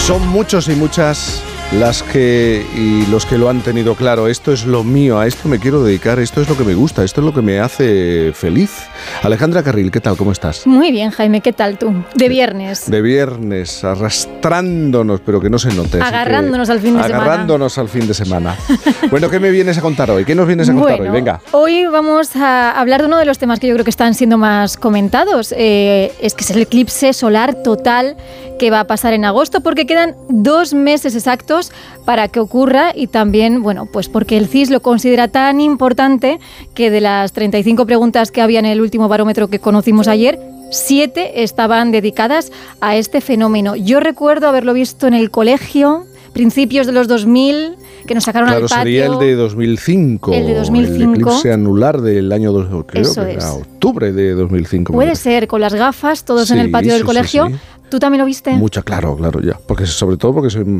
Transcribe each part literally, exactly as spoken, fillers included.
Son muchos y muchas las que y los que lo han tenido claro. Esto es lo mío, a esto me quiero dedicar, esto es lo que me gusta, esto es lo que me hace feliz. Alejandra Carril, ¿qué tal? ¿Cómo estás? Muy bien, Jaime, ¿qué tal tú? De viernes. De viernes, arrastrándonos, pero que no se note. Agarrándonos al fin de semana. Agarrándonos al fin de semana. Bueno, ¿qué me vienes a contar hoy? ¿Qué nos vienes a contar bueno, hoy? Venga. Hoy vamos a hablar de uno de los temas que yo creo que están siendo más comentados. Eh, es que es el eclipse solar total que va a pasar en agosto, porque quedan dos meses exactos para que ocurra y también, bueno, pues porque el C I S lo considera tan importante que de las treinta y cinco preguntas que había en el último barómetro que conocimos ayer, siete estaban dedicadas a este fenómeno. Yo recuerdo haberlo visto en el colegio, principios de los dos mil, que nos sacaron claro, al patio. Sería el de dos mil cinco. El de dos mil cinco. El eclipse anular del año, dos, creo Eso que es. era octubre de dos mil cinco. Puede ser, con las gafas, todos sí, en el patio del sí, colegio. Sí, sí. ¿Tú también lo viste? Mucha, claro, claro, ya. Porque sobre todo porque soy...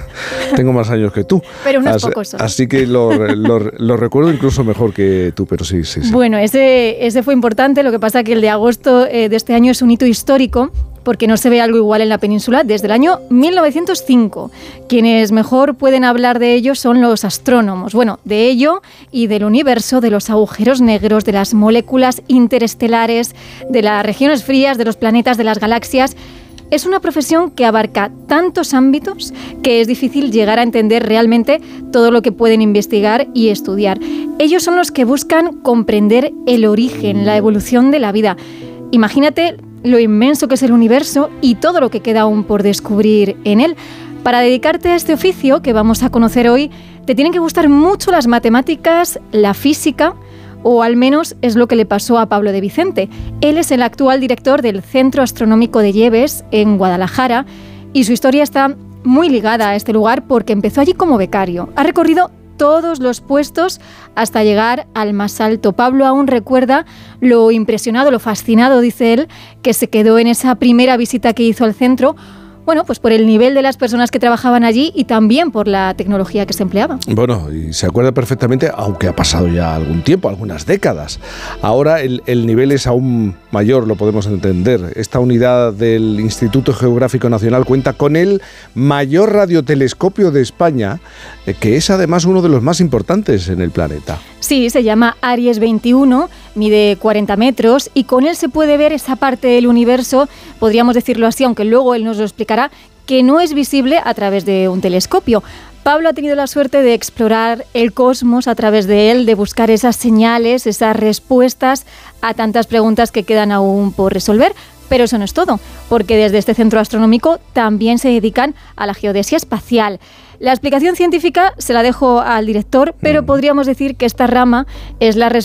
tengo más años que tú. Pero unos así, pocos son. Así que lo, lo, lo recuerdo incluso mejor que tú, pero sí, sí, sí. Bueno, ese, ese fue importante. Lo que pasa que el de agosto eh, de este año es un hito histórico, porque no se ve algo igual en la península desde el año mil novecientos cinco. Quienes mejor pueden hablar de ello son los astrónomos. Bueno, de ello y del universo, de los agujeros negros, de las moléculas interestelares, de las regiones frías, de los planetas, de las galaxias. Es una profesión que abarca tantos ámbitos que es difícil llegar a entender realmente todo lo que pueden investigar y estudiar. Ellos son los que buscan comprender el origen, la evolución de la vida. Imagínate lo inmenso que es el universo y todo lo que queda aún por descubrir en él. Para dedicarte a este oficio que vamos a conocer hoy, te tienen que gustar mucho las matemáticas, la física, o al menos es lo que le pasó a Pablo de Vicente. Él es el actual director del Centro Astronómico de Lleves, en Guadalajara, y su historia está muy ligada a este lugar porque empezó allí como becario. Ha recorrido todos los puestos hasta llegar al más alto. Pablo aún recuerda lo impresionado, lo fascinado, dice él, que se quedó en esa primera visita que hizo al centro. Bueno, pues por el nivel de las personas que trabajaban allí y también por la tecnología que se empleaba. Bueno, y se acuerda perfectamente, aunque ha pasado ya algún tiempo, algunas décadas. Ahora el, el nivel es aún mayor, lo podemos entender. Esta unidad del Instituto Geográfico Nacional cuenta con el mayor radiotelescopio de España, eh, que es además uno de los más importantes en el planeta. Sí, se llama Aries veintiuno, mide cuarenta metros y con él se puede ver esa parte del universo, podríamos decirlo así, aunque luego él nos lo explicará, que no es visible a través de un telescopio. Pablo ha tenido la suerte de explorar el cosmos a través de él, de buscar esas señales, esas respuestas a tantas preguntas que quedan aún por resolver. Pero eso no es todo, porque desde este centro astronómico también se dedican a la geodesia espacial. La explicación científica se la dejo al director, pero podríamos decir que esta rama es la responsable